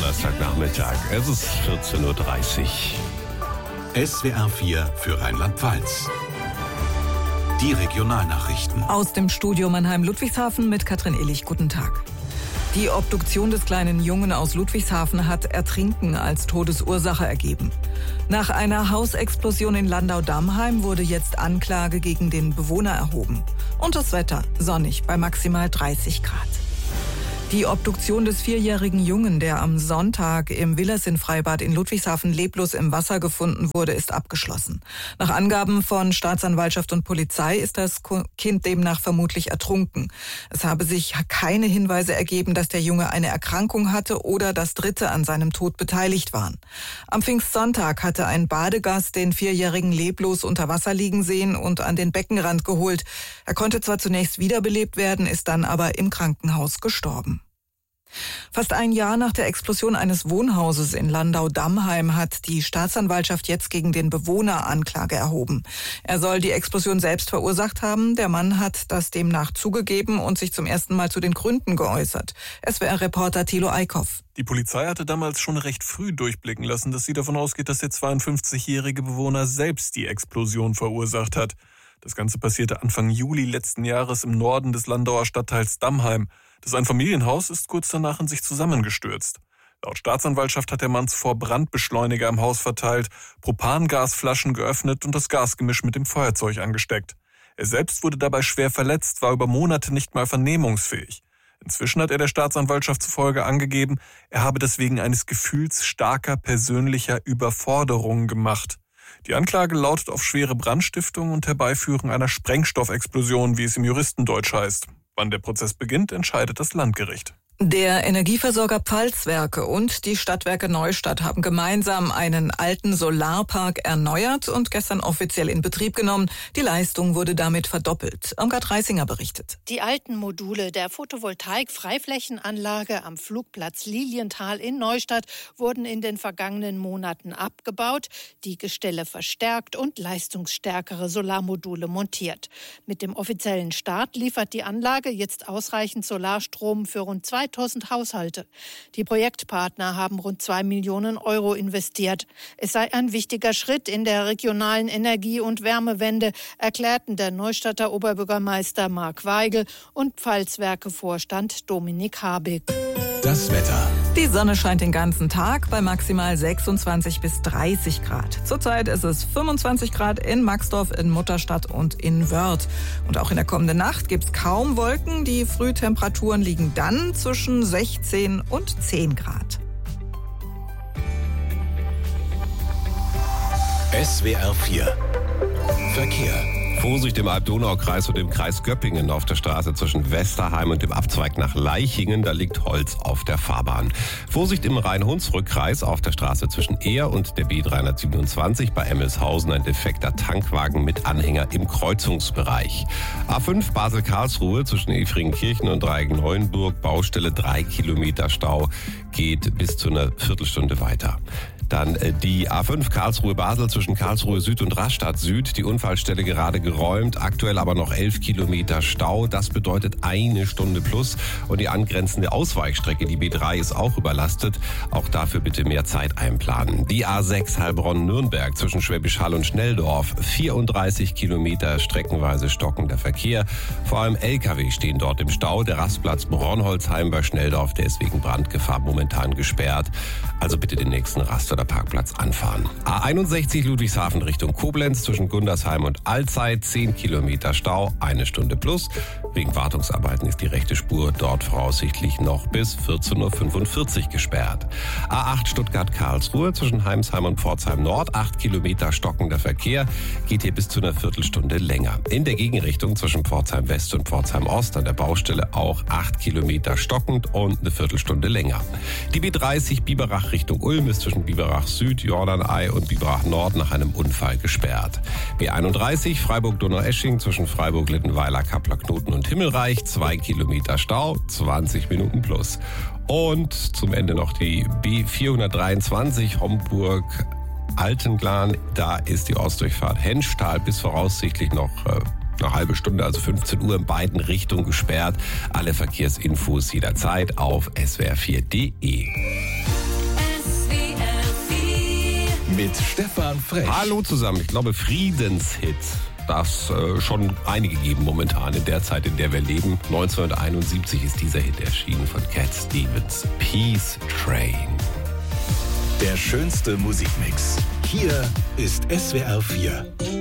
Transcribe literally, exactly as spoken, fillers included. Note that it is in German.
Donnerstagnachmittag. Es ist vierzehn Uhr dreißig. S W R vier für Rheinland-Pfalz. Die Regionalnachrichten. Aus dem Studio Mannheim-Ludwigshafen mit Katrin Illich. Guten Tag. Die Obduktion des kleinen Jungen aus Ludwigshafen hat Ertrinken als Todesursache ergeben. Nach einer Hausexplosion in Landau-Dammheim wurde jetzt Anklage gegen den Bewohner erhoben. Und das Wetter sonnig bei maximal dreißig Grad. Die Obduktion des vierjährigen Jungen, der am Sonntag im Villersinn-Freibad in Ludwigshafen leblos im Wasser gefunden wurde, ist abgeschlossen. Nach Angaben von Staatsanwaltschaft und Polizei ist das Kind demnach vermutlich ertrunken. Es habe sich keine Hinweise ergeben, dass der Junge eine Erkrankung hatte oder dass Dritte an seinem Tod beteiligt waren. Am Pfingstsonntag hatte ein Badegast den Vierjährigen leblos unter Wasser liegen sehen und an den Beckenrand geholt. Er konnte zwar zunächst wiederbelebt werden, ist dann aber im Krankenhaus gestorben. Fast ein Jahr nach der Explosion eines Wohnhauses in Landau-Dammheim hat die Staatsanwaltschaft jetzt gegen den Bewohner Anklage erhoben. Er soll die Explosion selbst verursacht haben. Der Mann hat das demnach zugegeben und sich zum ersten Mal zu den Gründen geäußert. S W R-Reporter Thilo Eickhoff. Die Polizei hatte damals schon recht früh durchblicken lassen, dass sie davon ausgeht, dass der zweiundfünfzigjährige Bewohner selbst die Explosion verursacht hat. Das Ganze passierte Anfang Juli letzten Jahres im Norden des Landauer Stadtteils Dammheim. Das Einfamilienhaus ist kurz danach in sich zusammengestürzt. Laut Staatsanwaltschaft hat der Mann zuvor Brandbeschleuniger im Haus verteilt, Propangasflaschen geöffnet und das Gasgemisch mit dem Feuerzeug angesteckt. Er selbst wurde dabei schwer verletzt, war über Monate nicht mal vernehmungsfähig. Inzwischen hat er der Staatsanwaltschaft zufolge angegeben, er habe das wegen eines Gefühls starker persönlicher Überforderung gemacht. Die Anklage lautet auf schwere Brandstiftung und Herbeiführung einer Sprengstoffexplosion, wie es im Juristendeutsch heißt. Wann der Prozess beginnt, entscheidet das Landgericht. Der Energieversorger Pfalzwerke und die Stadtwerke Neustadt haben gemeinsam einen alten Solarpark erneuert und gestern offiziell in Betrieb genommen. Die Leistung wurde damit verdoppelt. Irmgard Reisinger berichtet. Die alten Module der Photovoltaik-Freiflächenanlage am Flugplatz Lilienthal in Neustadt wurden in den vergangenen Monaten abgebaut, die Gestelle verstärkt und leistungsstärkere Solarmodule montiert. Mit dem offiziellen Start liefert die Anlage jetzt ausreichend Solarstrom für rund zweitausend Haushalte. Die Projektpartner haben rund zwei Millionen Euro investiert. Es sei ein wichtiger Schritt in der regionalen Energie- und Wärmewende, erklärten der Neustadter Oberbürgermeister Marc Weigel und Pfalzwerke-Vorstand Dominik Habig. Das Wetter. Die Sonne scheint den ganzen Tag bei maximal sechsundzwanzig bis dreißig Grad. Zurzeit ist es fünfundzwanzig Grad in Maxdorf, in Mutterstadt und in Wörth. Und auch in der kommenden Nacht gibt es kaum Wolken. Die Frühtemperaturen liegen dann zwischen sechzehn und zehn Grad. S W R vier Verkehr. Vorsicht im Alb-Donau-Kreis und im Kreis Göppingen auf der Straße zwischen Westerheim und dem Abzweig nach Leichingen. Da liegt Holz auf der Fahrbahn. Vorsicht im Rhein-Hunsrück-Kreis auf der Straße zwischen Ehr und der B dreihundertsiebenundzwanzig bei Emmelshausen. Ein defekter Tankwagen mit Anhänger im Kreuzungsbereich. A fünf Basel-Karlsruhe zwischen Efringenkirchen und Dreieck-Neuenburg. Baustelle drei Kilometer Stau. Geht bis zu einer Viertelstunde weiter. Dann die A fünf Karlsruhe-Basel zwischen Karlsruhe Süd und Rastatt Süd. Die Unfallstelle gerade geräumt, aktuell aber noch elf Kilometer Stau. Das bedeutet eine Stunde plus. Und die angrenzende Ausweichstrecke, die B drei, ist auch überlastet. Auch dafür bitte mehr Zeit einplanen. Die A sechs Heilbronn-Nürnberg zwischen Schwäbisch Hall und Schnelldorf. vierunddreißig Kilometer streckenweise stockender Verkehr. Vor allem L K W stehen dort im Stau. Der Rastplatz Bornholzheim bei Schnelldorf, der ist wegen Brandgefahr momentan gesperrt. Also bitte den nächsten Rast- oder Parkplatz anfahren. A einundsechzig Ludwigshafen Richtung Koblenz zwischen Gundersheim und Allzeit, zehn Kilometer Stau, eine Stunde plus. Wegen Wartungsarbeiten ist die rechte Spur dort voraussichtlich noch bis vierzehn Uhr fünfundvierzig gesperrt. A acht Stuttgart-Karlsruhe zwischen Heimsheim und Pforzheim Nord, acht Kilometer stockender Verkehr, geht hier bis zu einer Viertelstunde länger. In der Gegenrichtung zwischen Pforzheim West und Pforzheim Ost an der Baustelle auch acht Kilometer stockend und eine Viertelstunde länger. Die B dreißig Biberach Richtung Ulm ist zwischen Biberach Süd, Jordanei und Biberach Nord nach einem Unfall gesperrt. B einunddreißig Freiburg-Donaueschingen zwischen Freiburg-Littenweiler, Kappler-Knoten und Himmelreich, zwei Kilometer Stau, zwanzig Minuten plus. Und zum Ende noch die B vierhundertdreiundzwanzig Homburg Altenglan. Da ist die Ostdurchfahrt Henschtal bis voraussichtlich noch äh, eine halbe Stunde, also fünfzehn Uhr in beiden Richtungen gesperrt. Alle Verkehrsinfos jederzeit auf S W R vier Punkt de. mit Stefan Frech. Hallo zusammen. Ich glaube, Friedenshit darf es äh, schon einige geben momentan in der Zeit, in der wir leben. neunzehnhunderteinundsiebzig ist dieser Hit erschienen von Cat Stevens. Peace Train. Der schönste Musikmix. Hier ist S W R vier.